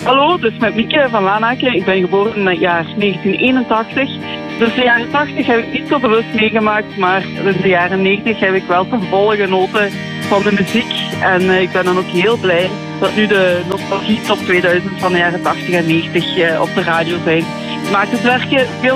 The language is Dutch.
Hallo, dus met Mieke van Lanaken. Ik ben geboren in het jaar 1981. Dus de jaren 80 heb ik niet zo bewust meegemaakt, maar in de jaren 90 heb ik wel ten volle genoten van de muziek. En ik ben dan ook heel blij dat nu de nostalgie top 2000 van de jaren 80 en 90 op de radio zijn. Het maakt het werken veel